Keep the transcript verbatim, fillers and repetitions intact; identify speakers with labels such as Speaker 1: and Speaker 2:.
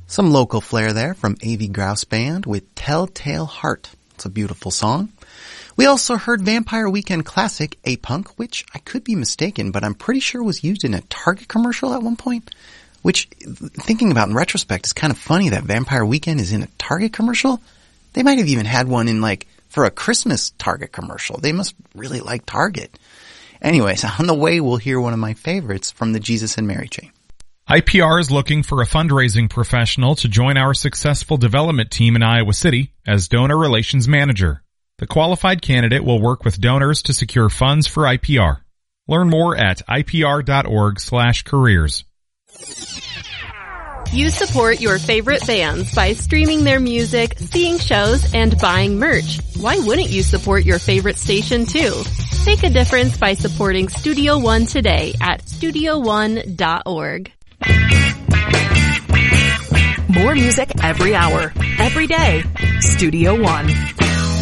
Speaker 1: Some local flair there from A V Grouse Band with Telltale Heart. It's a beautiful song. We also heard Vampire Weekend classic, A-Punk, which I could be mistaken, but I'm pretty sure was used in a Target commercial at one point. Which, thinking about in retrospect, is kind of funny that Vampire Weekend is in a Target commercial. They might have even had one in like, for a Christmas Target commercial. They must really like Target. Anyways, on the way we'll hear one of my favorites from the Jesus and Mary chain.
Speaker 2: I P R is looking for a fundraising professional to join our successful development team in Iowa City as donor relations manager. The qualified candidate will work with donors to secure funds for I P R. Learn more at ipr.org slash careers.
Speaker 3: You support your favorite bands by streaming their music, seeing shows, and buying merch. Why wouldn't you support your favorite station too? Make a difference by supporting Studio One today at studio one dot org.
Speaker 4: More music every hour, every day. Studio One.